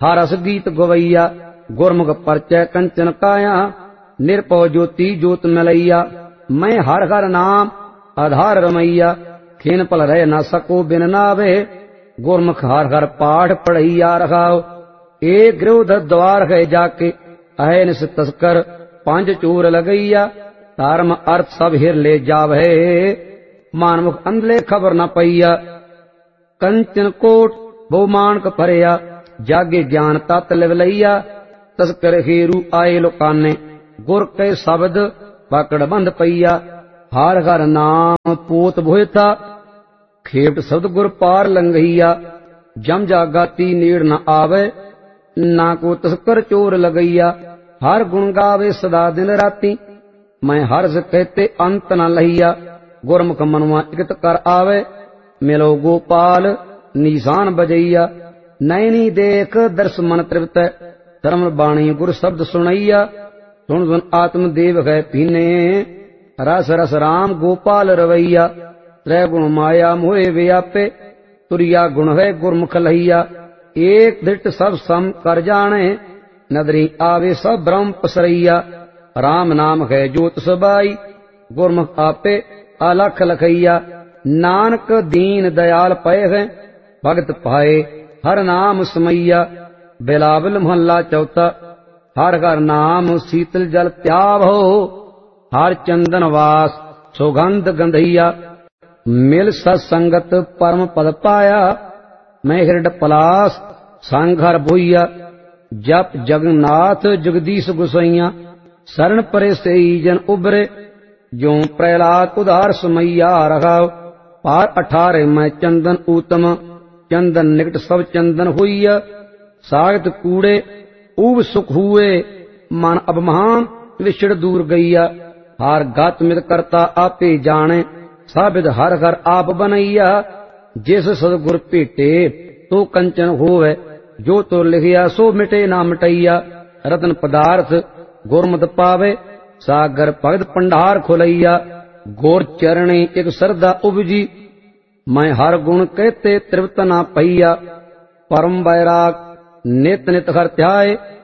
हर रस गीत गवैया। गुरमुख परचय कंचन काया, निरपौ ज्योति ज्योत मिलैया। मैं हर हर नाम आधार रमैया, खेन पल रह न सको बिन नावे। गुरमुख हर हर पाठ पढ़ैया रखाओ। एक गृह द्वार है जाके, अहनिस तस्कर पांच चूर लगैया। धर्म अर्थ सब हिर ले जावे, मानमुख अंधले खबर न पैया। कंचन कोट बहुमानक भरया, जागे ज्ञान तत् लिवलैया। तस्कर हेरू आए लोकाने, गुर के शब्द पकड़ बंद पैया। हर हर नाम पोत भोय था, खेपट शब्द गुर पार लंघैया। जम जागाती नीड़ न आवे, ना को तस्कर चोर लगैया। हर गुण गावे सदा दिन राती, मैं हर्ष कहते अंत न लहिया। गुरमुख मनुआ इकत कर आवे, मिलो गोपाल निशान बजैया। नैनी देख दर्श मन तृप्त, धर्म बाणी गुर शब्द सुनैया। सुन सुन आत्म देव है पीने, रस रस राम गोपाल रवैया। त्रय गुण माया मोहे व्यापे, तुरिया गुण है गुरमुख लहिया। एक दृष्ट सब सम कर जाने, नदरी आवे सब ब्रह्म पसरैया। राम नाम है ज्योत सबाई, गुरमुख आपे अलख लखैया। नानक दीन दयाल पय है, भगत पाए हर नाम समैया। बिलावल मोहल्ला चौथा। हर हर नाम शीतल जल त्याव हो, हर चंदन वास सुगंध गंधैया। मिल सत्संगत परम पद पाया, मैं हृद पलास सांघर भोइया। जप जगन्नाथ जगदीश गुसैया, शरण परे से जन उबरे। जो प्रहलाद उधार समैया रखाओ। पार 18 मैं चंदन उत्तम, चंदन निकट सब चंदन हुईया। सागत कूड़े ऊब सुख हुए, मन अब महान विछड़ दूर गैया। हार गात मित करता आपे जाने, साबिद हर हर आप बनैया। जिस सदगुर भेटे तो कंचन होवे, जो तो लिखिया सो मिटे ना मिटैया। रतन पदार्थ गुरमत पावे, सागर भगत पंडार खुलैया। गोर चरणी एक श्रद्धा उपजी, मैं हर गुण कहते तृप्त ना पैया। परम बैराग नित नित हर ध्याय,